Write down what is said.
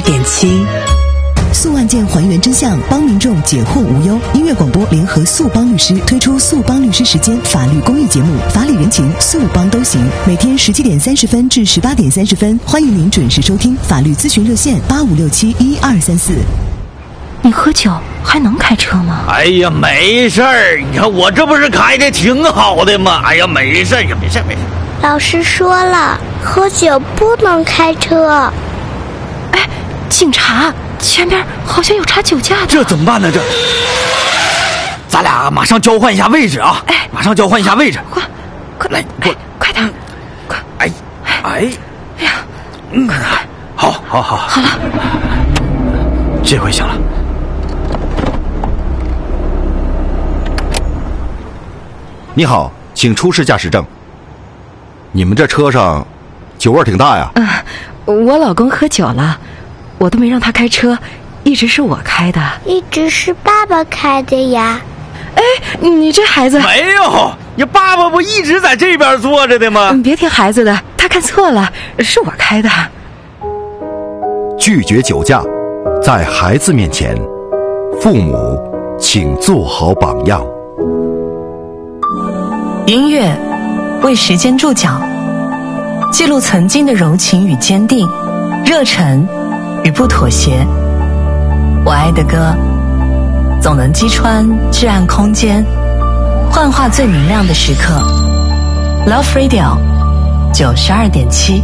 92.7。诉案件还原真相，帮民众解惑无忧。音乐广播联合速帮律师推出速帮律师时间法律公益节目，法理人情速帮都行。每天17点30分至18点30分，欢迎您准时收听法律咨询热线85671234。 你喝酒还能开车吗？ 哎呀，没事儿，你看我这不是开的挺好的吗？哎呀，没事儿，没事儿。 老师说了，喝酒不能开车。 哎，警察！前边好像有查酒驾的， 这怎么办呢？咱俩马上交换一下位置啊！ 哎， 马上交换一下位置， 快来， 快点，快！ 哎呀， 好了，这回行了。 你好，请出示驾驶证。你们这车上酒味挺大呀。 我老公喝酒了。我都没让他开车，一直是我开的。 一直是爸爸开的呀。 哎，你这孩子没有，你爸爸不一直在这边坐着的吗？ 别听孩子的，他看错了，是我开的。 拒绝酒驾，在孩子面前，父母请做好榜样。 音乐为时间注脚，记录曾经的柔情与坚定，热忱与不妥协。我爱的歌总能击穿至暗空间，幻化最明亮的时刻。Love Radio 92.7。